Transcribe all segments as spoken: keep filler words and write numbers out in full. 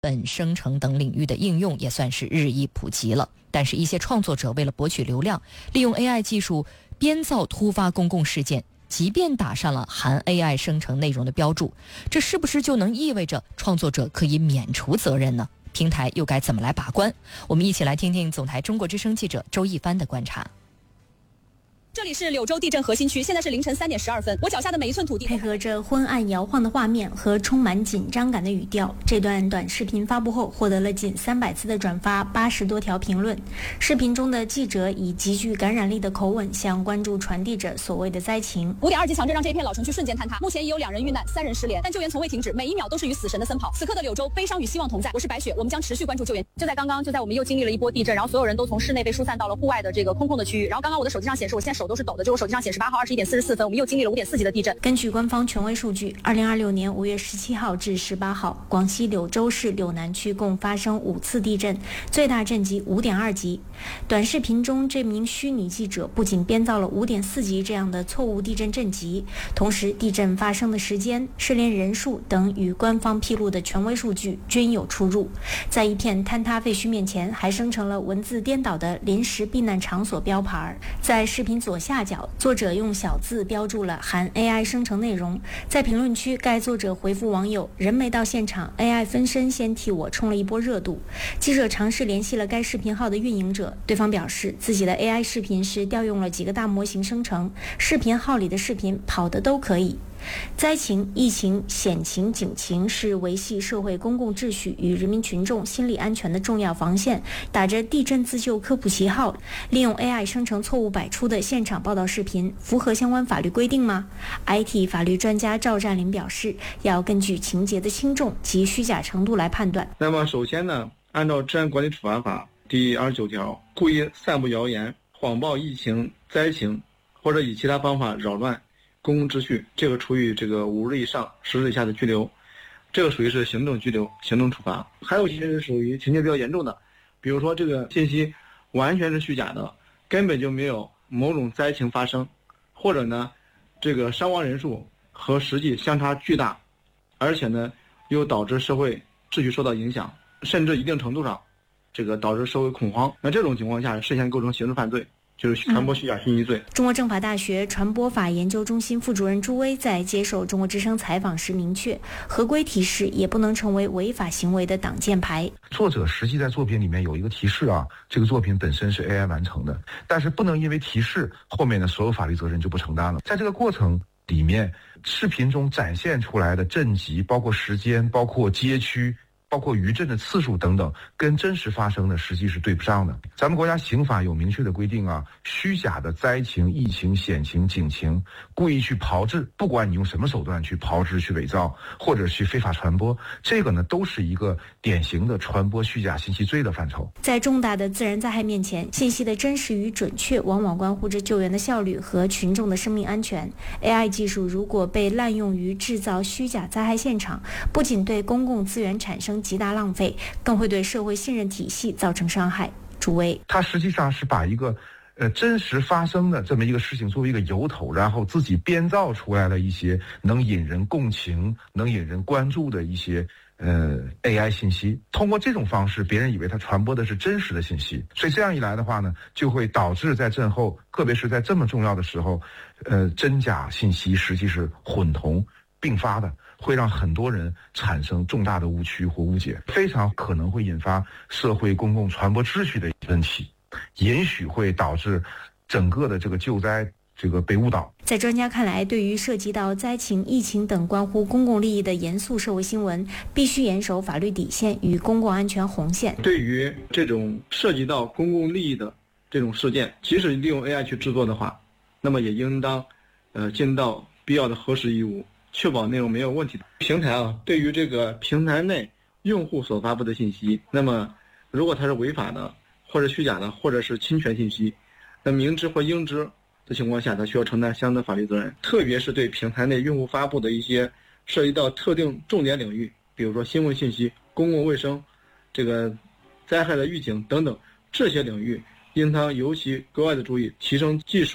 本生成等领域的应用也算是日益普及了。但是，一些创作者为了博取流量，利用 A I 技术编造突发公共事件，即便打上了含 A I 生成内容的标注，这是不是就能意味着创作者可以免除责任呢？平台又该怎么来把关？我们一起来听听总台中国之声记者周一帆的观察。 这里是柳州地震核心区，现在是凌晨三点十二分。我脚下的每一寸土地， 配合着昏暗摇晃的画面和充满紧张感的语调，这段短视频发布后获得了近三百次的转发，八十多条评论。视频中的记者以极具感染力的口吻向关注传递着所谓的灾情。 五点二级强震让这片老城区瞬间坍塌，目前已有两人遇难，三人失联，但救援从未停止，每一秒都是与死神的奔跑。此刻的柳州，悲伤与希望同在。我是白雪，我们将持续关注救援。就在刚刚，就在我们又经历了一波地震，然后所有人都从室内被疏散到了户外的这个空旷的区域。然后刚刚我的手机上显示，我现在手都是抖的，就是我手机上显示八号二十一点四十四分，我们又经历了五点四级的地震。 根据官方权威数据，二零二六年五月十七号至十八号，广西柳州市柳南区共发生五次地震，最大震级五点二级。短视频中，这名虚拟记者不仅编造了五点四级这样的错误地震震级，同时地震发生的时间、失联人数等与官方披露的权威数据均有出入。在一片坍塌废墟面前，还生成了文字颠倒的临时避难场所标牌。在视频左下角，作者用小字标注了含 A I 生成内容。在评论区，该作者回复网友：人没到现场 ，A I 分身先替我冲了一波热度。记者尝试联系了该视频号的运营者，对方表示自己的 A I 视频是调用了几个大模型生成，视频号里的视频跑的都可以。灾情、疫情、险情、警情是维系社会公共秩序与人民群众心理安全的重要防线。打着地震自救科普旗号，利用 A I 生成错误百出的现场报道视频，符合相关法律规定吗？ I T 法律专家赵占林表示，要根据情节的轻重及虚假程度来判断。 那么首先呢，按照治安管理处罚法第二十九条，故意散布谣言、谎报疫情、灾情，或者以其他方法扰乱公共秩序，这个处以这个五日以上十日以下的拘留，这个属于是行政拘留、行政处罚。还有一些是属于情节比较严重的，比如说这个信息完全是虚假的，根本就没有某种灾情发生，或者呢，这个伤亡人数和实际相差巨大，而且呢，又导致社会秩序受到影响，甚至一定程度上，这个导致社会恐慌。那这种情况下，涉嫌构成刑事犯罪。就是传播虚假信息罪。 嗯、中国政法大学传播法研究中心副主任朱威在接受中国之声采访时明确，合规提示也不能成为违法行为的挡箭牌。 作者实际在作品里面有一个提示啊，这个作品本身是 A I 完成的，但是不能因为提示后面的所有法律责任就不承担了。在这个过程里面，视频中展现出来的震级，包括时间，包括街区，包括余震的次数等等，跟真实发生的实际是对不上的。咱们国家刑法有明确的规定啊，虚假的灾情、疫情、险情、警情，故意去炮制，不管你用什么手段去炮制、去伪造或者去非法传播，这个呢都是一个典型的传播虚假信息罪的范畴。 在重大的自然灾害面前，信息的真实与准确往往关乎着救援的效率和群众的生命安全。A I 技术如果被滥用于制造虚假灾害现场，不仅对公共资源产生极大浪费，更会对社会信任体系造成伤害。主委， 他实际上是把一个呃真实发生的这么一个事情作为一个由头，然后自己编造出来了一些能引人共情、能引人关注的一些呃 A I 信息。通过这种方式，别人以为他传播的是真实的信息，所以这样一来的话呢，就会导致在震后，特别是在这么重要的时候，呃真假信息实际是混同并发的，会让很多人产生重大的误区或误解，非常可能会引发社会公共传播秩序的问题，也许会导致整个的这个救灾这个被误导。 在专家看来，对于涉及到灾情、疫情等关乎公共利益的严肃社会新闻，必须严守法律底线与公共安全红线。 对于这种涉及到公共利益的这种事件，即使利用 A I 去制作的话，那么也应当呃尽到必要的核实义务，确保内容没有问题的。平台啊，对于这个平台内用户所发布的信息，那么如果它是违法的，或者虚假的，或者是侵权信息，那明知或应知的情况下，它需要承担相应的法律责任。特别是对平台内用户发布的一些涉及到特定重点领域，比如说新闻信息、公共卫生、这个灾害的预警等等，这些领域应当尤其格外的注意，提升技术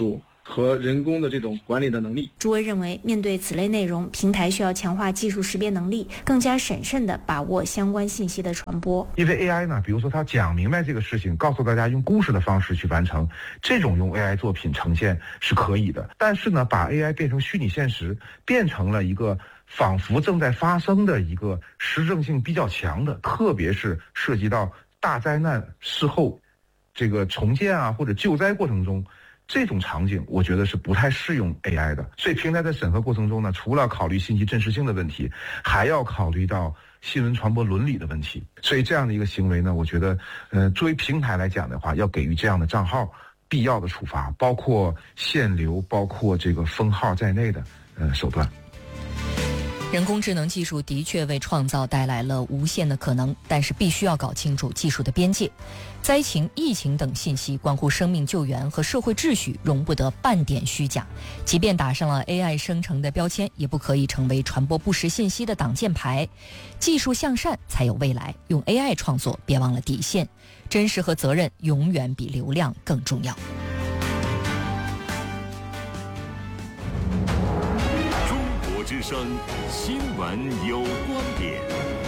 和人工的这种管理的能力。 朱威认为，面对此类内容，平台需要强化技术识别能力，更加审慎地把握相关信息的传播。 因为 A I 呢，比如说它讲明白这个事情，告诉大家用故事的方式去完成，这种用 A I 作品呈现是可以的。但是呢，把 A I 变成虚拟现实，变成了一个仿佛正在发生的一个实证性比较强的，特别是涉及到大灾难事后这个重建啊或者救灾过程中，这种场景我觉得是不太适用 A I 的。所以平台在审核过程中呢，除了考虑信息真实性的问题，还要考虑到新闻传播伦理的问题。所以这样的一个行为呢，我觉得呃，作为平台来讲的话，要给予这样的账号必要的处罚，包括限流，包括这个封号在内的呃手段。 人工智能技术的确为创造带来了无限的可能，但是必须要搞清楚技术的边界。灾情、疫情等信息关乎生命救援和社会秩序，容不得半点虚假。即便打上了 A I 生成的标签，也不可以成为传播不实信息的挡箭牌。技术向善才有未来，用 A I 创作别忘了底线，真实和责任永远比流量更重要。 之声新闻有观点，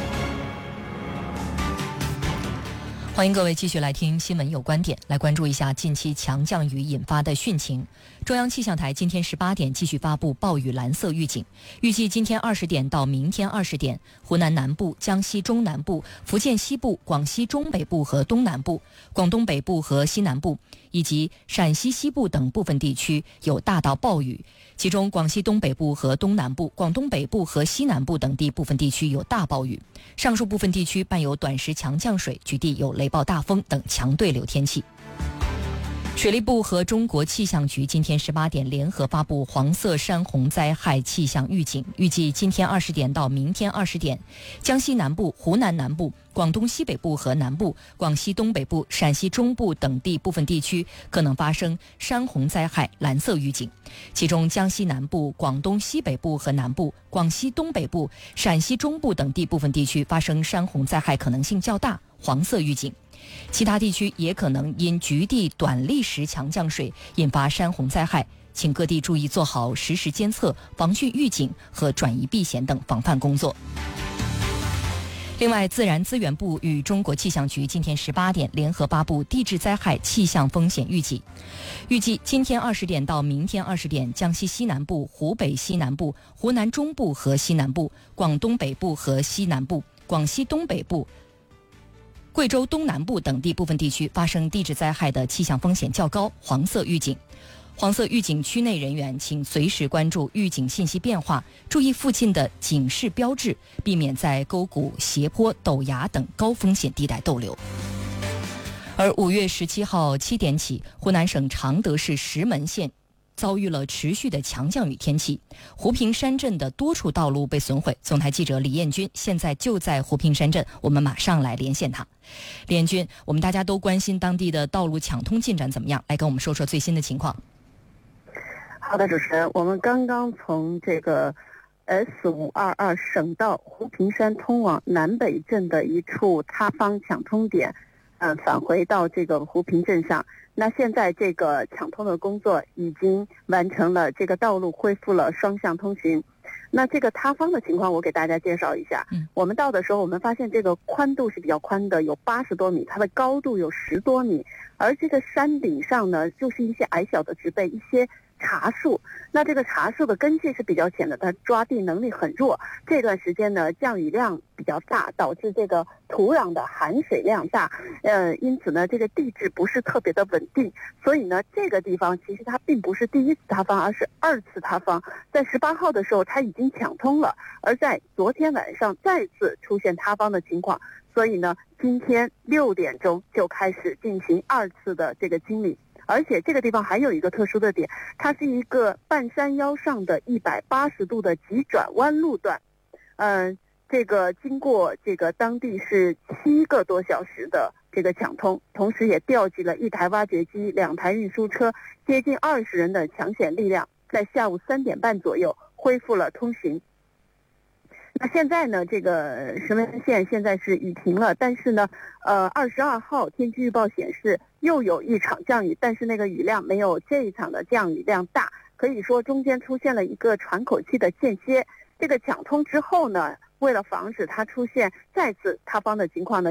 欢迎各位继续来听新闻有观点，来关注一下近期强降雨引发的汛情。中央气象台今天十八点继续发布暴雨蓝色预警，预计今天二十点到明天二十点，湖南南部、江西中南部、福建西部、广西中北部和东南部、广东北部和西南部以及陕西西部等部分地区有大到暴雨，其中广西东北部和东南部、广东北部和西南部等地部分地区有大暴雨，上述部分地区伴有短时强降水，局地有雷暴大风等强对流天气。水利部和中国气象局今天十八点联合发布黄色山洪灾害气象预警，预计今天二十点到明天二十点，江西南部、湖南南部、广东西北部和南部、广西东北部、陕西中部等地部分地区可能发生山洪灾害蓝色预警，其中江西南部、广东西北部和南部、广西东北部、陕西中部等地部分地区发生山洪灾害可能性较大，黄色预警。其他地区也可能因局地短历时强降水引发山洪灾害，请各地注意做好实时监测、防汛预警和转移避险等防范工作。另外，自然资源部与中国气象局今天十八点联合发布地质灾害气象风险预警，预计今天二十点到明天二十点，江西西南部、湖北西南部、湖南中部和西南部、广东北部和西南部、广西东北部、贵州东南部等地部分地区发生地质灾害的气象风险较高，黄色预警。黄色预警区内人员请随时关注预警信息变化，注意附近的警示标志，避免在沟谷、斜坡、陡崖等高风险地带逗留。而五月十七号七点起，湖南省常德市石门县遭遇了持续的强降雨天气，湖平山镇的多处道路被损毁。总台记者李彦军现在就在湖平山镇，我们马上来连线他。李彦军，我们大家都关心当地的道路抢通进展怎么样，来跟我们说说最新的情况。 好的，主持人，我们刚刚从这个 S 五二二 省道湖平山通往南北镇的一处塌方抢通点，呃，返回到这个湖平镇上。那现在这个抢通的工作已经完成了，这个道路恢复了双向通行。那这个塌方的情况我给大家介绍一下。嗯，我们到的时候我们发现这个宽度是比较宽的，有八十多米，它的高度有十多米，而这个山顶上呢就是一些矮小的植被，一些茶树。那这个茶树的根系是比较浅的，它抓地能力很弱。这段时间呢降雨量比较大，导致这个土壤的含水量大，呃，因此呢这个地质不是特别的稳定。所以呢这个地方其实它并不是第一次塌方，而是二次塌方。在十八号的时候它已经抢通了，而在昨天晚上再次出现塌方的情况。所以呢今天六点钟就开始进行二次的这个清理。而且这个地方还有一个特殊的点，它是一个半山腰上的一百八十度的急转弯路段，嗯、呃，这个经过这个当地是七个多小时的这个抢通，同时也调集了一台挖掘机、两台运输车，接近二十人的抢险力量，在下午三点半左右恢复了通行。 那现在呢，这个石门县现在是雨停了，但是呢，呃，二十二号天气预报显示又有一场降雨，但是那个雨量没有这一场的降雨量大，可以说中间出现了一个喘口气的间歇。这个抢通之后呢，为了防止它出现再次塌方的情况呢，